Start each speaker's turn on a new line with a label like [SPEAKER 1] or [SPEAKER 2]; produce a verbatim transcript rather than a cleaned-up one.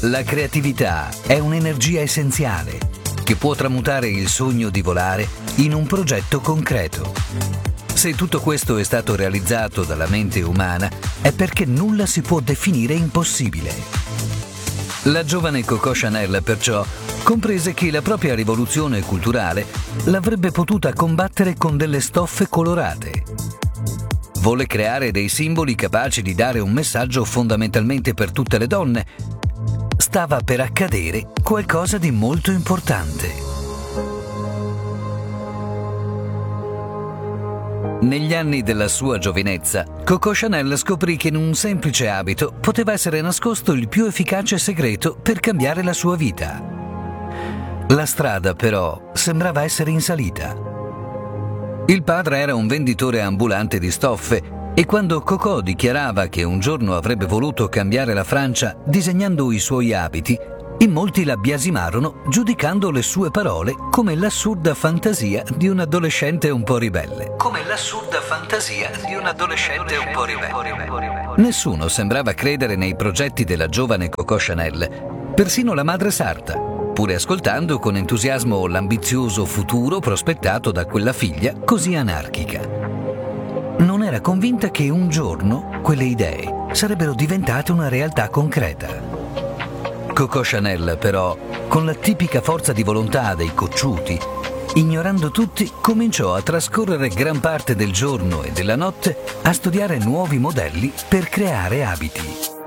[SPEAKER 1] La creatività è un'energia essenziale che può tramutare il sogno di volare in un progetto concreto. Se tutto questo è stato realizzato dalla mente umana, è perché nulla si può definire impossibile. La giovane Coco Chanel, perciò, comprese che la propria rivoluzione culturale l'avrebbe potuta combattere con delle stoffe colorate. Volle creare dei simboli capaci di dare un messaggio fondamentalmente per tutte le donne. Stava per accadere qualcosa di molto importante. Negli anni della sua giovinezza, Coco Chanel scoprì che in un semplice abito poteva essere nascosto il più efficace segreto per cambiare la sua vita. La strada, però, sembrava essere in salita. Il padre era un venditore ambulante di stoffe e quando Coco dichiarava che un giorno avrebbe voluto cambiare la Francia disegnando i suoi abiti, in molti la biasimarono giudicando le sue parole come l'assurda fantasia di un adolescente un po' ribelle. Come l'assurda fantasia di un adolescente un po' ribelle. Nessuno sembrava credere nei progetti della giovane Coco Chanel, persino la madre sarta, pure ascoltando con entusiasmo l'ambizioso futuro prospettato da quella figlia così anarchica. Non era convinta che un giorno quelle idee sarebbero diventate una realtà concreta. Coco Chanel, però, con la tipica forza di volontà dei cocciuti, ignorando tutti, cominciò a trascorrere gran parte del giorno e della notte a studiare nuovi modelli per creare abiti.